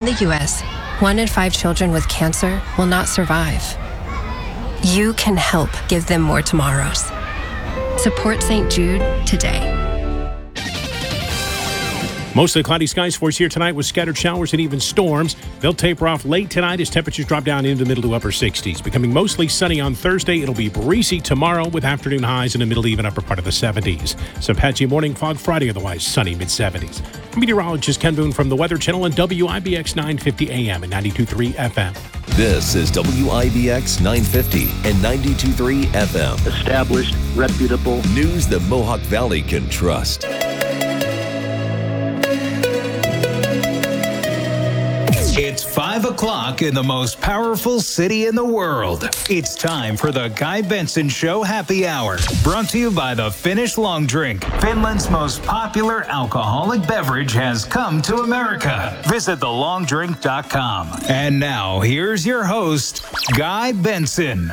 the U.S., 1 in 5 children with cancer will not survive. You can help give them more tomorrows. Support St. Jude today. Mostly cloudy skies for us here tonight with scattered showers and even storms. They'll taper off late tonight as temperatures drop down into the middle to upper 60s. Becoming mostly sunny on Thursday. It'll be breezy tomorrow with afternoon highs in the middle, even upper part of the 70s. Some patchy morning fog Friday, otherwise sunny mid-70s. Meteorologist Ken Boone from the Weather Channel and WIBX 950 AM and 92.3 FM. This is WIBX 950 and 92.3 FM. Established, reputable news the Mohawk Valley can trust. It's 5 o'clock in the most powerful city in the world. It's time for the Guy Benson Show Happy Hour, brought to you by the Finnish Long Drink. Finland's most popular alcoholic beverage has come to America. Visit thelongdrink.com. And now, here's your host, Guy Benson.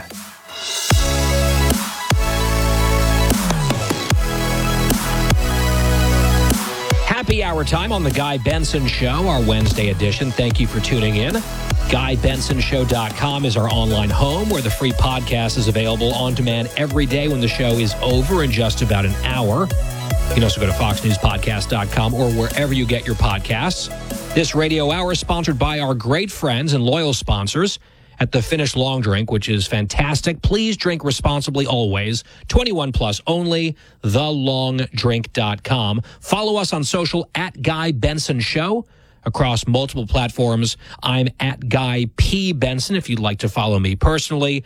Happy hour time on the Guy Benson Show, our Wednesday edition. Thank you for tuning in. GuyBensonShow.com is our online home where the free podcast is available on demand every day when the show is over in just about an hour. You can also go to FoxNewsPodcast.com or wherever you get your podcasts. This radio hour is sponsored by our great friends and loyal sponsors at the Finnish Long Drink, which is fantastic. Please drink responsibly always. 21 plus only. TheLongDrink.com. Follow us on social at Guy Benson Show across multiple platforms. I'm at Guy P. Benson if you'd like to follow me personally.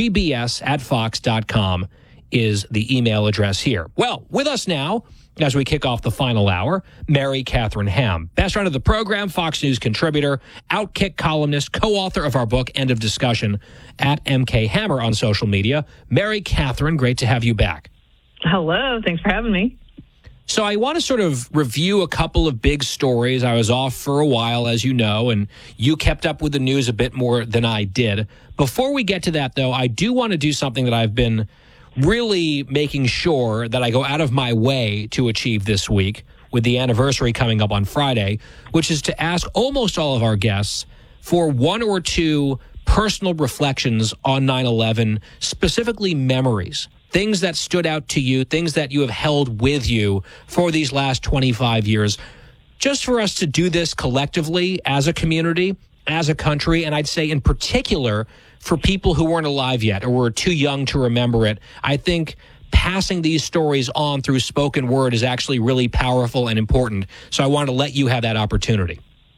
gbs@fox.com is the email address here. Well, with us now, as we kick off the final hour, Mary Catherine Ham, best friend of the program, Fox News contributor, Outkick columnist, co-author of our book, End of Discussion, at MK Hammer on social media. Mary Catherine, great to have you back. Hello, thanks for having me. So I want to sort of review a couple of big stories. I was off for a while, as you know, and you kept up with the news a bit more than I did. Before we get to that, though, I do want to do something that I've been really making sure that I go out of my way to achieve this week with the anniversary coming up on Friday, which is to ask almost all of our guests for one or two personal reflections on 9/11, specifically memories, things that stood out to you, things that you have held with you for these last 25 years. Just for us to do this collectively as a community, as a country, and I'd say in particular for people who weren't alive yet or were too young to remember it. I think passing these stories on through spoken word is actually really powerful and important. So I wanted to let you have that opportunity.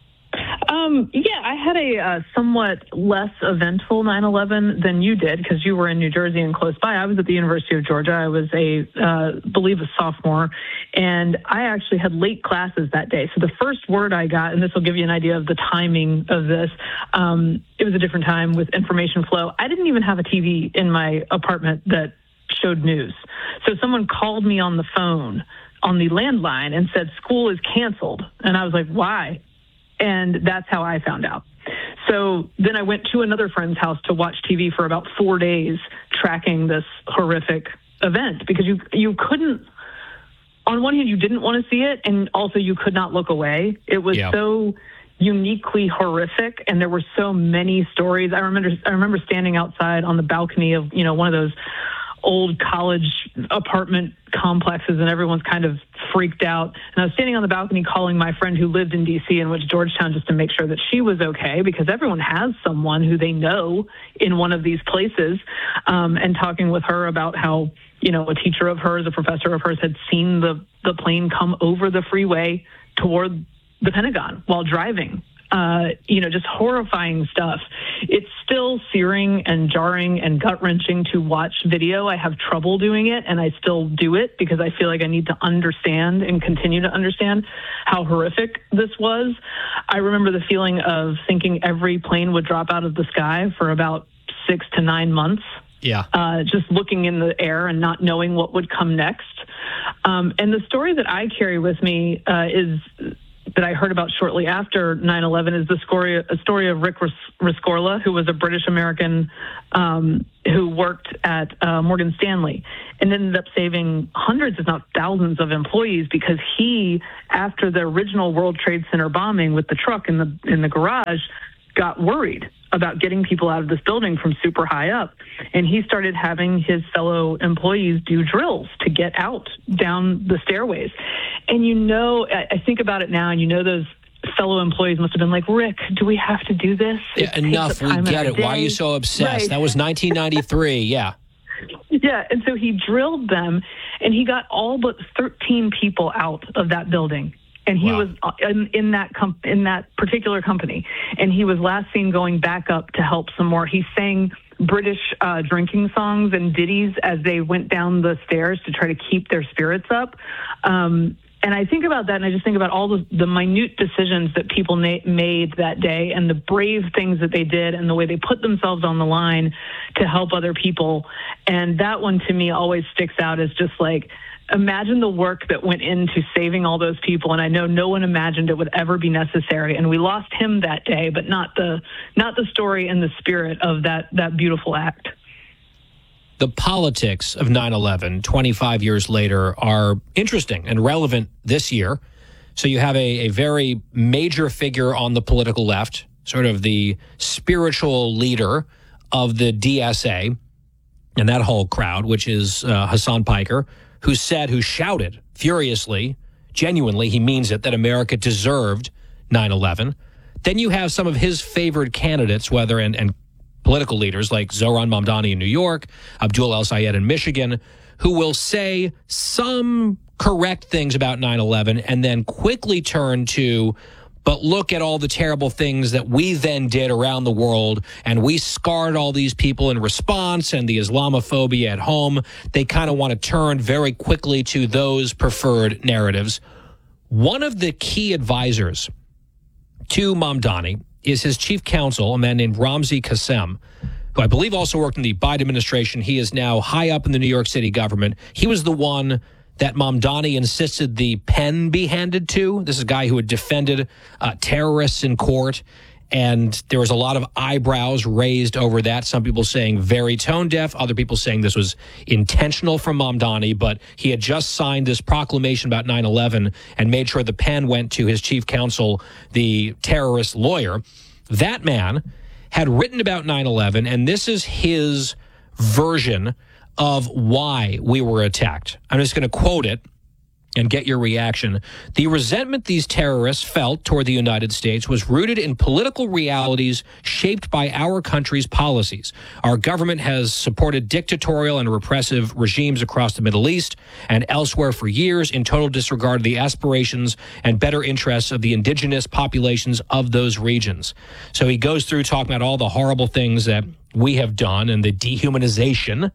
Yeah, I had a somewhat less eventful 9/11 than you did because you were in New Jersey and close by. I was at the University of Georgia. I was believe a sophomore, and I actually had late classes that day. So the first word I got, and this will give you an idea of the timing of this, it was a different time with information flow. I didn't even have a TV in my apartment that showed news. So someone called me on the phone on the landline and said, school is canceled. And I was like, why? And that's how I found out. So then I went to another friend's house to watch TV for about 4 days, tracking this horrific event because you couldn't, on one hand, you didn't want to see it, and also you could not look away. It was so uniquely horrific, and there were so many stories. I remember standing outside on the balcony of, one of those old college apartment complexes, and everyone's kind of freaked out. And I was standing on the balcony calling my friend who lived in D.C. and went to Georgetown just to make sure that she was okay, because everyone has someone who they know in one of these places, and talking with her about how, a teacher of hers, a professor of hers, had seen the plane come over the freeway toward the Pentagon while driving. Just horrifying stuff. It's still searing and jarring and gut-wrenching to watch video. I have trouble doing it, and I still do it because I feel like I need to understand and continue to understand how horrific this was. I remember the feeling of thinking every plane would drop out of the sky for about 6 to 9 months. Yeah. Just looking in the air and not knowing what would come next. And the story that I carry with me is that I heard about shortly after 9/11 is the story of Rick Rescorla, who was a British American who worked at Morgan Stanley and ended up saving hundreds, if not thousands, of employees because he, after the original World Trade Center bombing with the truck in the garage, got worried about getting people out of this building from super high up. And he started having his fellow employees do drills to get out down the stairways. And I think about it now, and those fellow employees must have been like, Rick, do we have to do this? Yeah, enough. We get it. Why are you so obsessed? Right. That was 1993. Yeah. Yeah. And so he drilled them, and he got all but 13 people out of that building. And he was in that particular company. And he was last seen going back up to help some more. He sang British drinking songs and ditties as they went down the stairs to try to keep their spirits up. And I think about that, and I just think about all the minute decisions that people made that day and the brave things that they did and the way they put themselves on the line to help other people. And that one, to me, always sticks out as just like, imagine the work that went into saving all those people. And I know no one imagined it would ever be necessary. And we lost him that day, but not the story and the spirit of that beautiful act. The politics of 9/11, 25 years later, are interesting and relevant this year. So you have a very major figure on the political left, sort of the spiritual leader of the DSA and that whole crowd, which is Hassan Piker, who shouted furiously, genuinely, he means it, that America deserved 9/11. Then you have some of his favored candidates, and political leaders like Zohran Mamdani in New York, Abdul El-Sayed in Michigan, who will say some correct things about 9/11 and then quickly turn to, but look at all the terrible things that we then did around the world, and we scarred all these people in response, and the Islamophobia at home. They kind of want to turn very quickly to those preferred narratives. One of the key advisors to Mamdani is his chief counsel, a man named Ramzi Qassem, who I believe also worked in the Biden administration. He is now high up in the New York City government. He was the one that Mamdani insisted the pen be handed to. This is a guy who had defended terrorists in court, and there was a lot of eyebrows raised over that. Some people saying very tone deaf, other people saying this was intentional from Mamdani, but he had just signed this proclamation about 9/11 and made sure the pen went to his chief counsel, the terrorist lawyer. That man had written about 9/11, and this is his version of why we were attacked. I'm just going to quote it and get your reaction. The resentment these terrorists felt toward the United States was rooted in political realities shaped by our country's policies. Our government has supported dictatorial and repressive regimes across the Middle East and elsewhere for years in total disregard of the aspirations and better interests of the indigenous populations of those regions. So he goes through talking about all the horrible things that we have done and the dehumanization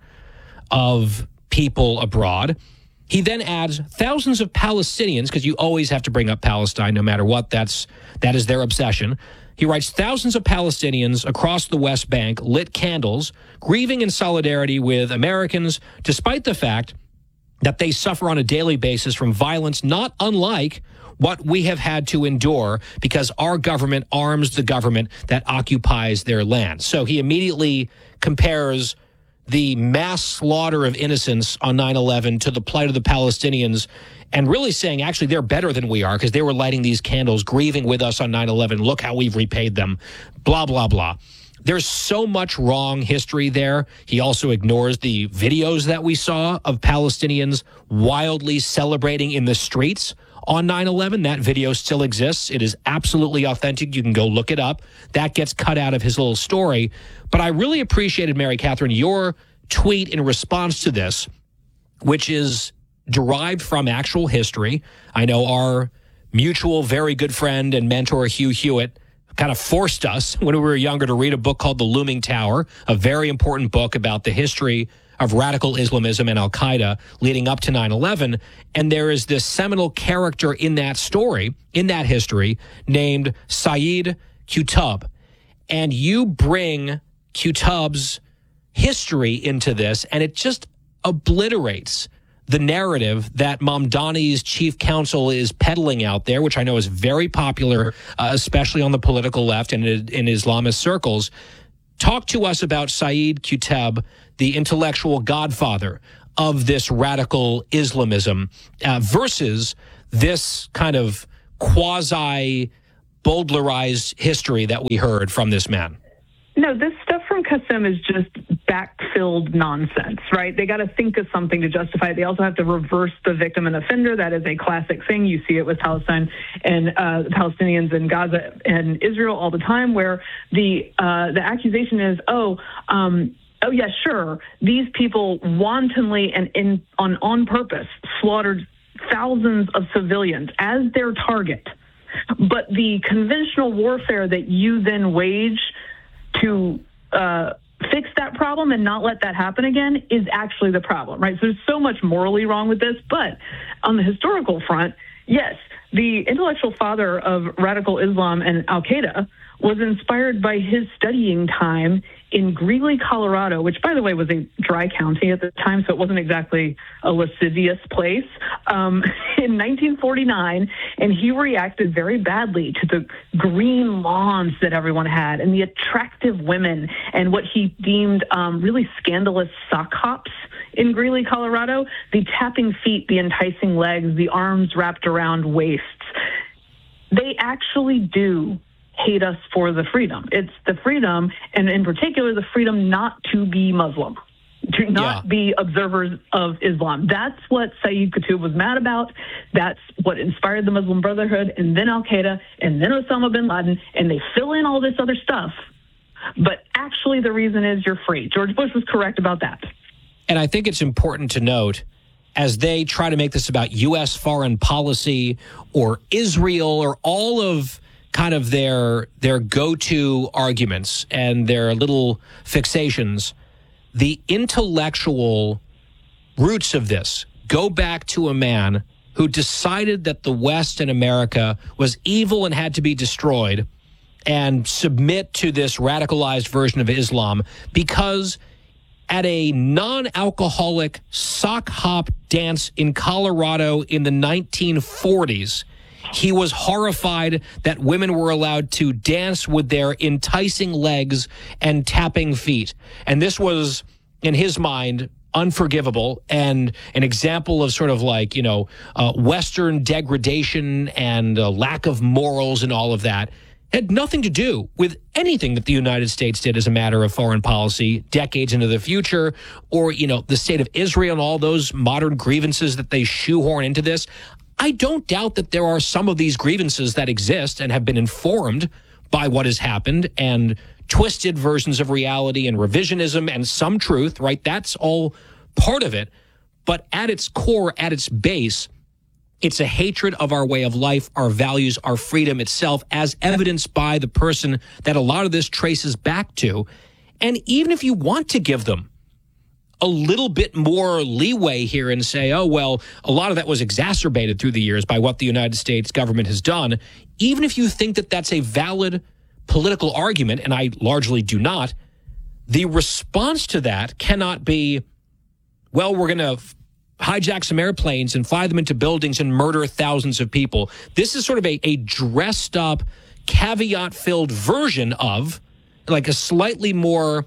of people abroad. He then adds thousands of Palestinians, because you always have to bring up Palestine no matter what. That is their obsession. He writes, thousands of Palestinians across the West Bank lit candles, grieving in solidarity with Americans, despite the fact that they suffer on a daily basis from violence not unlike what we have had to endure because our government arms the government that occupies their land. So he immediately compares the mass slaughter of innocents on 9/11 to the plight of the Palestinians, and really saying, actually, they're better than we are because they were lighting these candles, grieving with us on 9/11. Look how we've repaid them, blah, blah, blah. There's so much wrong history there. He also ignores the videos that we saw of Palestinians wildly celebrating in the streets on 9/11. That video still exists. It is absolutely authentic. You can go look it up. That gets cut out of his little story. But I really appreciated, Mary Catherine, your tweet in response to this, which is derived from actual history. I know our mutual very good friend and mentor, Hugh Hewitt, kind of forced us when we were younger to read a book called The Looming Tower, a very important book about the history of radical Islamism and Al-Qaeda leading up to 9/11. And there is this seminal character in that story, in that history, named Sayyid Qutb. And you bring Qutb's history into this, and it just obliterates the narrative that Mamdani's chief counsel is peddling out there, which I know is very popular, especially on the political left and in Islamist circles. Talk to us about Saeed Qutb, the intellectual godfather of this radical Islamism, versus this kind of quasi-Bowdlerized history that we heard from this man. No, this stuff from Qassem is just back-filled nonsense, right? They got to think of something to justify it. They also have to reverse the victim and offender. That is a classic thing. You see it with Palestine and the Palestinians in Gaza and Israel all the time, where the accusation is, oh yeah, sure, these people wantonly and on purpose slaughtered thousands of civilians as their target. But the conventional warfare that you then wage to fix that problem and not let that happen again is actually the problem, right? So there's so much morally wrong with this. But on the historical front, yes, the intellectual father of radical Islam and Al-Qaeda was inspired by his studying time in Greeley, Colorado, which, by the way, was a dry county at the time, so it wasn't exactly a lascivious place, in 1949, and he reacted very badly to the green lawns that everyone had and the attractive women and what he deemed really scandalous sock hops in Greeley, Colorado, the tapping feet, the enticing legs, the arms wrapped around waists. They actually do hate us for the freedom. It's the freedom, and in particular, the freedom not to be Muslim, to not be observers of Islam. That's what Saeed Qutb was mad about. That's what inspired the Muslim Brotherhood, and then Al-Qaeda, and then Osama bin Laden, and they fill in all this other stuff. But actually, the reason is you're free. George Bush was correct about that. And I think it's important to note, as they try to make this about U.S. foreign policy or Israel or all of kind of their go-to arguments and their little fixations, the intellectual roots of this go back to a man who decided that the West and America was evil and had to be destroyed and submit to this radicalized version of Islam because at a non-alcoholic sock hop dance in Colorado in the 1940s, he was horrified that women were allowed to dance with their enticing legs and tapping feet. And this was, in his mind, unforgivable and an example of sort of like, Western degradation and lack of morals and all of that. It had nothing to do with anything that the United States did as a matter of foreign policy decades into the future, or, the state of Israel and all those modern grievances that they shoehorn into this. I don't doubt that there are some of these grievances that exist and have been informed by what has happened and twisted versions of reality and revisionism and some truth, right? That's all part of it. But at its core, at its base, it's a hatred of our way of life, our values, our freedom itself, as evidenced by the person that a lot of this traces back to. And even if you want to give them a little bit more leeway here and say, oh, well, a lot of that was exacerbated through the years by what the United States government has done, even if you think that that's a valid political argument, and I largely do not, the response to that cannot be, well, we're going to hijack some airplanes and fly them into buildings and murder thousands of people. This is sort of a dressed up, caveat-filled version of, like a slightly more,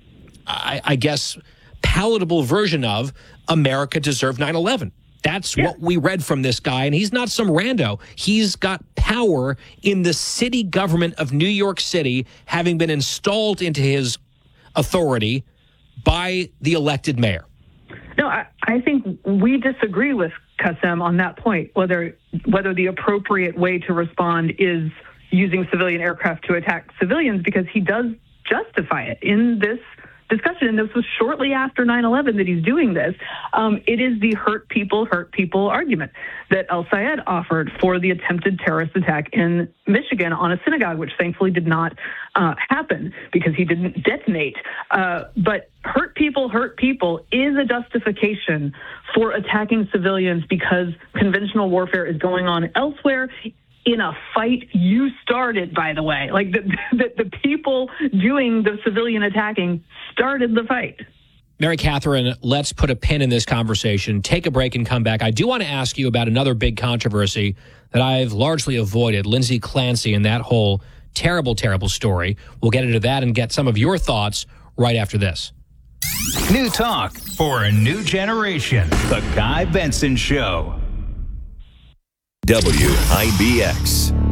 I guess, palatable version of America deserved 9/11. That's what we read from this guy, and he's not some rando. He's got power in the city government of New York City, having been installed into his authority by the elected mayor. No, I think we disagree with Qassem on that point, whether the appropriate way to respond is using civilian aircraft to attack civilians, because he does justify it in this discussion, and this was shortly after 9/11 that he's doing this. It is the hurt people argument that El-Sayed offered for the attempted terrorist attack in Michigan on a synagogue, which thankfully did not happen because he didn't detonate. But hurt people is a justification for attacking civilians because conventional warfare is going on elsewhere in a fight you started, by the way. Like the people doing the civilian attacking started the fight. Mary Catherine, let's put a pin in this conversation, take a break, and come back. I do want to ask you about another big controversy that I've largely avoided, Lindsay Clancy and that whole terrible, terrible story. We'll get into that and get some of your thoughts right after this. New talk for a new generation. The Guy Benson Show. WIBX.